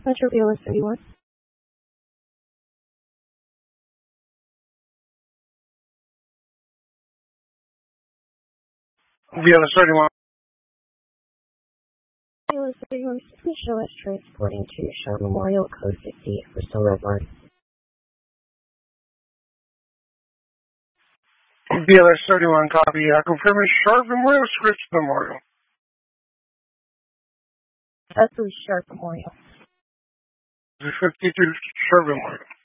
Metro BLS 31. BLS 31. BLS 31, please show us transporting to Sharp Memorial, code 50, Bristol Red Line. BLS 31, copy. Confirming Sharp Memorial, Scripps Memorial. That's Sharp Memorial. 52 Sharp Memorial.